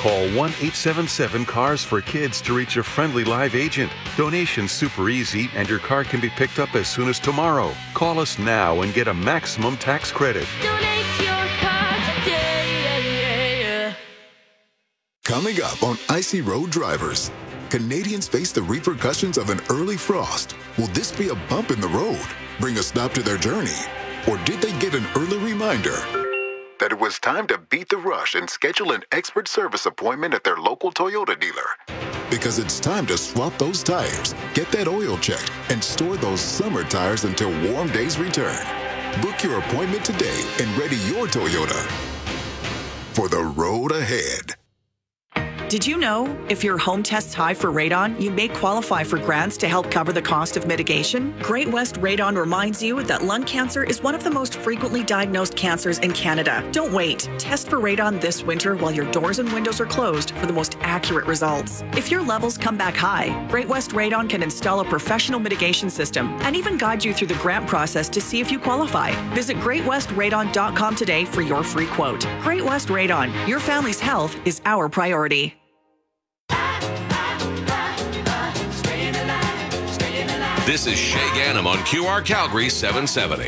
Call 1-877-CARS for Kids to reach a friendly live agent. Donation's super easy, and your car can be picked up as soon as tomorrow. Call us now and get a maximum tax credit. Donate your car today. Coming up on Icy Road Drivers, Canadians face the repercussions of an early frost. Will this be a bump in the road, bring a stop to their journey? Or did they get an early reminder that it was time to beat the rush and schedule an expert service appointment at their local Toyota dealer? Because it's time to swap those tires, get that oil checked, and store those summer tires until warm days return. Book your appointment today and ready your Toyota for the road ahead. Did you know if your home tests high for radon, you may qualify for grants to help cover the cost of mitigation? Great West Radon reminds you that lung cancer is one of the most frequently diagnosed cancers in Canada. Don't wait. Test for radon this winter while your doors and windows are closed for the most accurate results. If your levels come back high, Great West Radon can install a professional mitigation system and even guide you through the grant process to see if you qualify. Visit greatwestradon.com today for your free quote. Great West Radon. Your family's health is our priority. This is Shay Ganem on QR Calgary 770.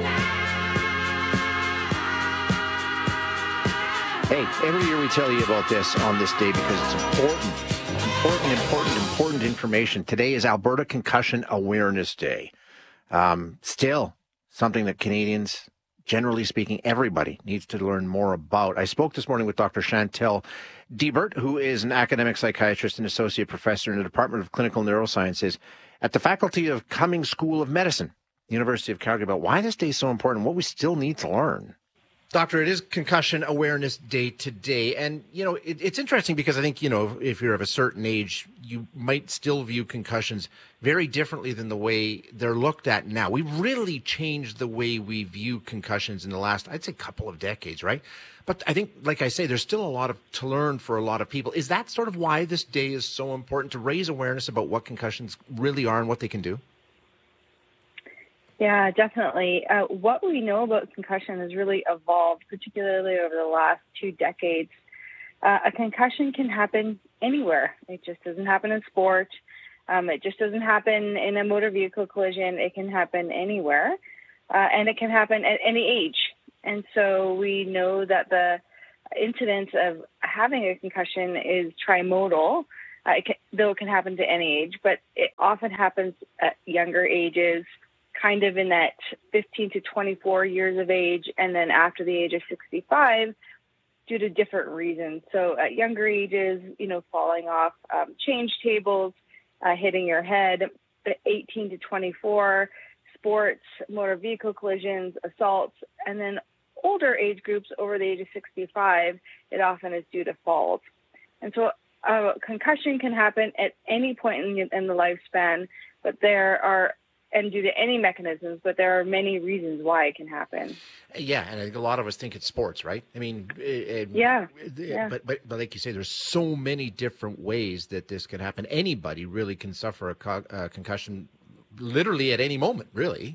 Hey, every year we tell you about this on this day because it's important information. Today is Alberta Concussion Awareness Day. Still something that Canadians, generally speaking, everybody needs to learn more about. I spoke this morning with Dr. Chantel Diebert, who is an academic psychiatrist and associate professor in the Department of Clinical Neurosciences at the Faculty of Cummings School of Medicine, University of Calgary, about why this day is so important and what we still need to learn. Doctor, it is Concussion Awareness Day today. And, it's interesting because I think, if you're of a certain age, you might still view concussions very differently than the way they're looked at now. We've really changed the way we view concussions in the last, I'd say, couple of decades, right? But I think, like I say, there's still a lot to learn for a lot of people. Is that sort of why this day is so important, to raise awareness about what concussions really are and what they can do? Yeah, definitely. What we know about concussion has really evolved, particularly over the last 2 decades. A concussion can happen anywhere. It just doesn't happen in sport. It just doesn't happen in a motor vehicle collision. It can happen anywhere, and it can happen at any age. And so we know that the incidence of having a concussion is trimodal, though it can happen to any age, but it often happens at younger ages, kind of in that 15 to 24 years of age, and then after the age of 65 due to different reasons. So at younger ages, falling off change tables, hitting your head. At 18 to 24, sports, motor vehicle collisions, assaults, and then older age groups over the age of 65, it often is due to falls. And so concussion can happen at any point in the lifespan, but and due to any mechanisms, but there are many reasons why it can happen. Yeah, and I think a lot of us think it's sports, right? I mean, yeah. But like you say, there's so many different ways that this can happen. Anybody really can suffer a concussion literally at any moment, really.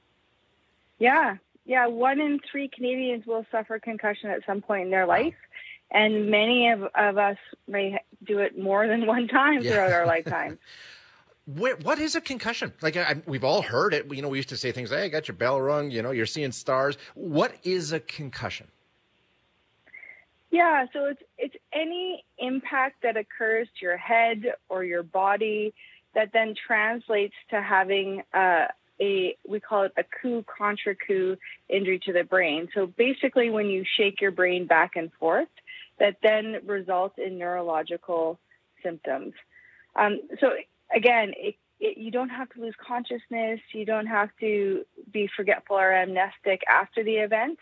Yeah. 1 in 3 Canadians will suffer concussion at some point in their life, and many of us may do it more than one time throughout our lifetime. What is a concussion? Like we've all heard it. We used to say things like, "Hey, got your bell rung." You're seeing stars. What is a concussion? Yeah, so it's any impact that occurs to your head or your body that then translates to having we call it a coup contra coup injury to the brain. So basically, when you shake your brain back and forth, that then results in neurological symptoms. So again, you don't have to lose consciousness. You don't have to be forgetful or amnestic after the event.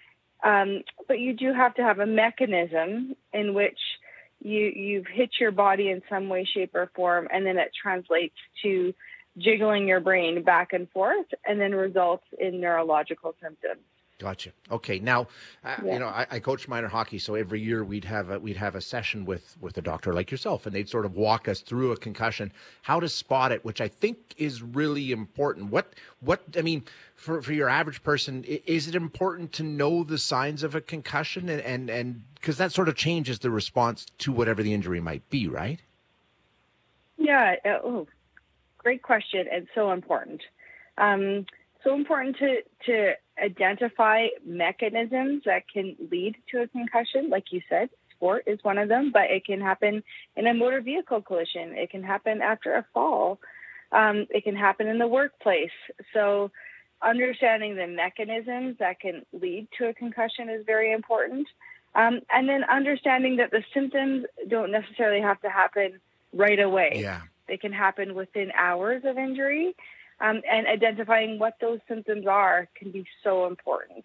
But you do have to have a mechanism in which you've hit your body in some way, shape, or form, and then it translates to jiggling your brain back and forth and then results in neurological symptoms. Gotcha. Okay. Now, I coach minor hockey, so every year we'd have a session with a doctor like yourself, and they'd sort of walk us through a concussion, how to spot it, which I think is really important. What I mean, for your average person, is it important to know the signs of a concussion, and because that sort of changes the response to whatever the injury might be, right? Yeah. Great question, and so important. So important to identify mechanisms that can lead to a concussion. Like you said, sport is one of them, but it can happen in a motor vehicle collision. It can happen after a fall. It can happen in the workplace. So understanding the mechanisms that can lead to a concussion is very important. And then understanding that the symptoms don't necessarily have to happen right away. Yeah. They can happen within hours of injury. And identifying what those symptoms are can be so important.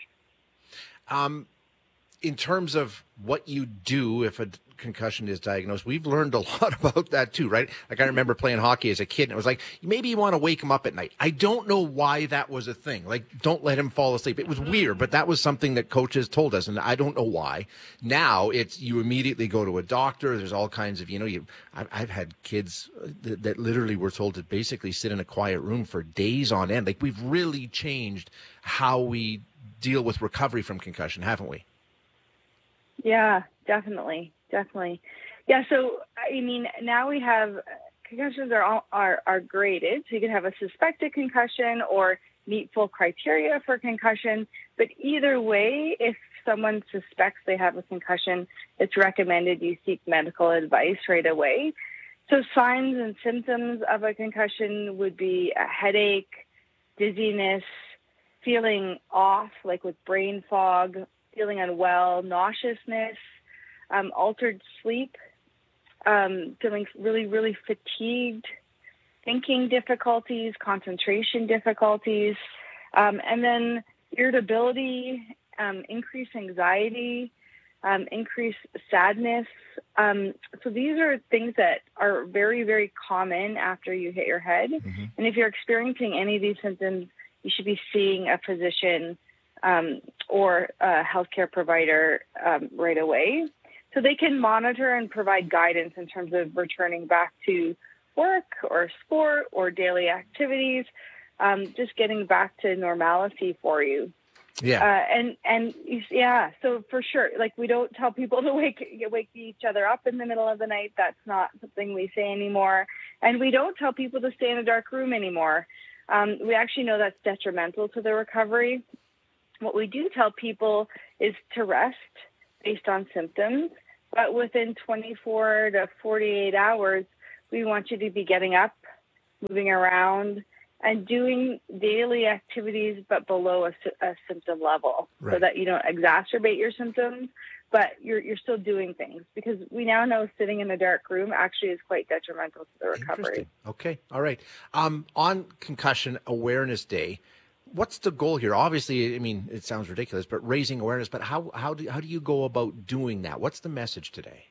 In terms of what you do if a concussion is diagnosed, we've learned a lot about that too, right? Like I remember playing hockey as a kid, and it was like, maybe you want to wake him up at night. I don't know why that was a thing. Like, don't let him fall asleep. It was weird, but that was something that coaches told us, and I don't know why. Now it's you immediately go to a doctor. There's all kinds of, I've had kids that literally were told to basically sit in a quiet room for days on end. Like, we've really changed how we deal with recovery from concussion, haven't we? Yeah, definitely. Yeah, so, I mean, now we have concussions are graded. So you can have a suspected concussion or meet full criteria for concussion. But either way, if someone suspects they have a concussion, it's recommended you seek medical advice right away. So signs and symptoms of a concussion would be a headache, dizziness, feeling off, like with brain fog, feeling unwell, nauseousness, altered sleep, feeling really, really fatigued, thinking difficulties, concentration difficulties, and then irritability, increased anxiety, increased sadness. So these are things that are very, very common after you hit your head. Mm-hmm. And if you're experiencing any of these symptoms, you should be seeing a physician or a healthcare provider right away. So they can monitor and provide guidance in terms of returning back to work or sport or daily activities, just getting back to normalcy for you. Yeah. So for sure, like, we don't tell people to wake each other up in the middle of the night. That's not something we say anymore. And we don't tell people to stay in a dark room anymore. We actually know that's detrimental to the recovery. What we do tell people is to rest based on symptoms, but within 24 to 48 hours, we want you to be getting up, moving around, and doing daily activities, but below a symptom level, right, so that you don't exacerbate your symptoms, but you're still doing things, because we now know sitting in a dark room actually is quite detrimental to the recovery. Okay. All right. On Concussion Awareness Day, what's the goal here? Obviously, I mean, it sounds ridiculous, but raising awareness, but how do you go about doing that? What's the message today?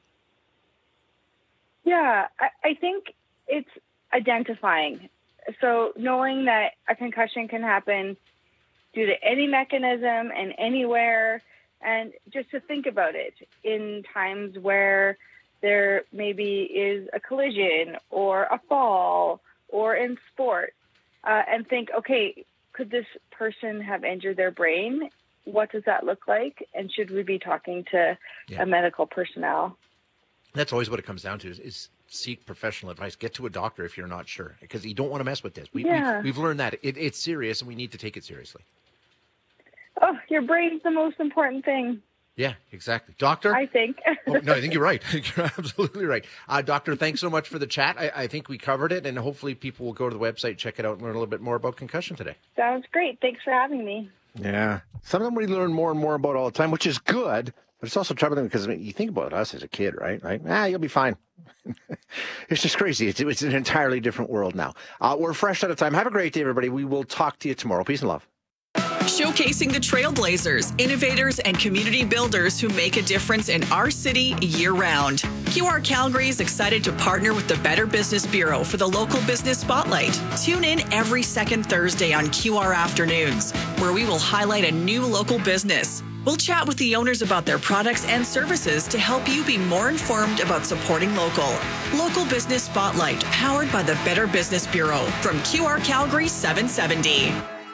Yeah, I think it's identifying. So knowing that a concussion can happen due to any mechanism and anywhere, and just to think about it in times where there maybe is a collision or a fall or in sport, and think, okay, could this person have injured their brain? What does that look like? And should we be talking to a medical personnel? That's always what it comes down to is seek professional advice. Get to a doctor if you're not sure, because you don't want to mess with this. We've learned that it's serious, and we need to take it seriously. Oh, your brain's the most important thing. Yeah, exactly. Doctor? I think. No, I think you're right. You're absolutely right. Doctor, thanks so much for the chat. I think we covered it, and hopefully people will go to the website, check it out, and learn a little bit more about concussion today. Sounds great. Thanks for having me. Yeah. Some of them we learn more and more about all the time, which is good, but it's also troubling because you think about us as a kid, right? You'll be fine. It's just crazy. It's an entirely different world now. We're fresh out of time. Have a great day, everybody. We will talk to you tomorrow. Peace and love. Show showcasing the trailblazers, innovators, and community builders who make a difference in our city year-round. QR Calgary is excited to partner with the Better Business Bureau for the Local Business Spotlight. Tune in every second Thursday on QR Afternoons, where we will highlight a new local business. We'll chat with the owners about their products and services to help you be more informed about supporting local. Local Business Spotlight, powered by the Better Business Bureau from QR Calgary 770.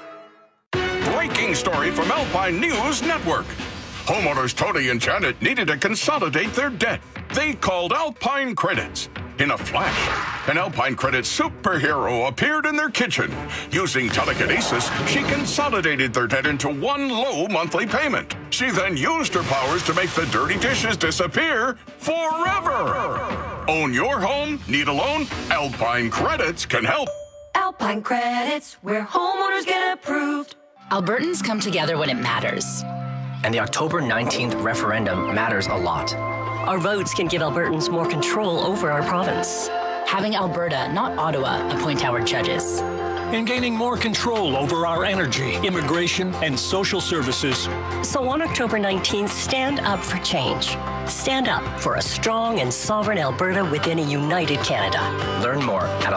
Breaking story from Alpine News Network. Homeowners Tony and Janet needed to consolidate their debt. They called Alpine Credits. In a flash, an Alpine Credits superhero appeared in their kitchen. Using telekinesis, she consolidated their debt into one low monthly payment. She then used her powers to make the dirty dishes disappear forever. Own your home? Need a loan? Alpine Credits can help. Alpine Credits, where homeowners get approved. Albertans come together when it matters. And the October 19th referendum matters a lot. Our votes can give Albertans more control over our province. Having Alberta, not Ottawa, appoint our judges. And gaining more control over our energy, immigration, and social services. So on October 19th, stand up for change. Stand up for a strong and sovereign Alberta within a united Canada. Learn more at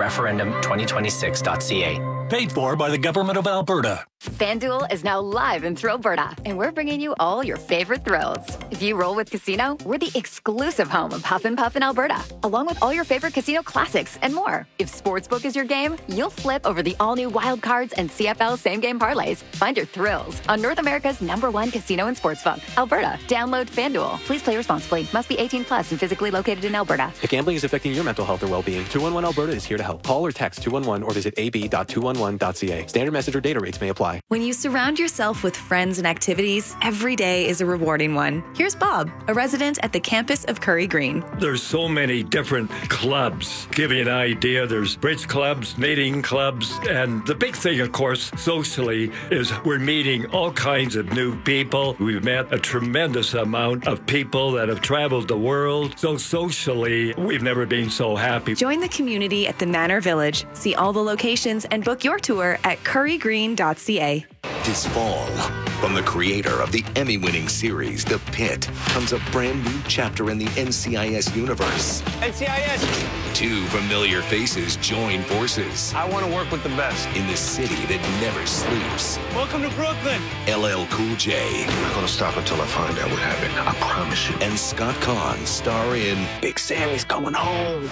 albertareferendum2026.ca. Paid for by the Government of Alberta. FanDuel is now live in Thrillberta, and we're bringing you all your favorite thrills. If you roll with Casino, we're the exclusive home of Huff and Puff in Alberta, along with all your favorite casino classics and more. If Sportsbook is your game, you'll flip over the all-new Wild Cards and CFL same-game parlays. Find your thrills on North America's #1 casino and sportsbook, Alberta. Download FanDuel. Please play responsibly. Must be 18 plus and physically located in Alberta. If gambling is affecting your mental health or well-being, 211 Alberta is here to help. Call or text 211 or visit ab.211.ca. Standard message or data rates may apply. When you surround yourself with friends and activities, every day is a rewarding one. Here's Bob, a resident at the campus of Curry Green. There's so many different clubs. Give you an idea, there's bridge clubs, knitting clubs, and the big thing, of course, socially, is we're meeting all kinds of new people. We've met a tremendous amount of people that have traveled the world. So socially, we've never been so happy. Join the community at the Manor Village. See all the locations and book your tour at currygreen.ca. This fall, from the creator of the Emmy-winning series, The Pit, comes a brand new chapter in the NCIS universe. NCIS! Two familiar faces join forces. I want to work with the best. In the city that never sleeps. Welcome to Brooklyn! LL Cool J. I'm not going to stop until I find out what happened. I promise you. And Scott Conn star in Big Sammy's Coming Home.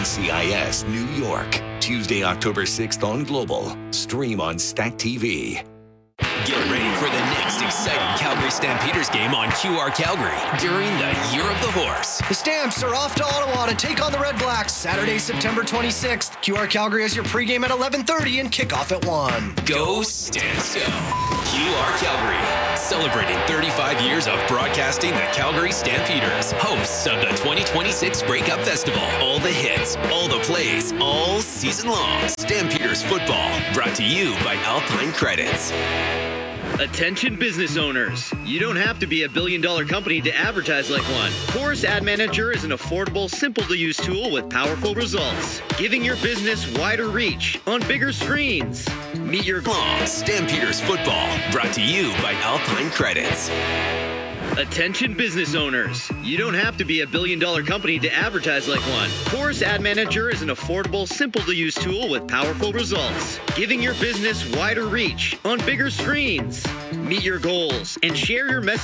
NCIS New York. Tuesday, October 6th on Global. Stream on Stack TV. Get ready for the next exciting Calgary Stampeders game on QR Calgary during the Year of the Horse. The Stamps are off to Ottawa to take on the Red Blacks Saturday, September 26th. QR Calgary has your pregame at 11:30 and kickoff at 1. Go Stamps Go! QR Calgary, celebrating 35 years of broadcasting the Calgary Stampeders, hosts of the 2026 Grey Cup Festival. All the hits, all the plays, all season long. Stampeders football, brought to you by Alpine Credits. Attention business owners. You don't have to be a billion-dollar company to advertise like one. Chorus Ad Manager is an affordable, simple-to-use tool with powerful results, giving your business wider reach on bigger screens. Meet your Stampeders football, brought to you by Alpine Credits. Attention business owners. You don't have to be a billion-dollar company to advertise like one. Chorus Ad Manager is an affordable, simple-to-use tool with powerful results, giving your business wider reach on bigger screens. Meet your goals and share your message